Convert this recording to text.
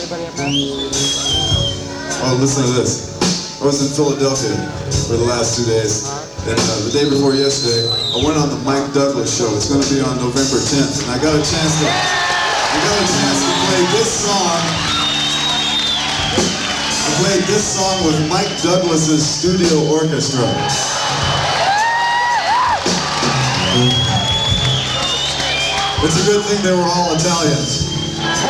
Oh, listen to this. I was in Philadelphia for the last 2 days, and the day before yesterday, I went on the Mike Douglas show. It's going to be on November 10th, and I got a chance to play this song. I played this song with Mike Douglas's studio orchestra. It's a good thing they were all Italians.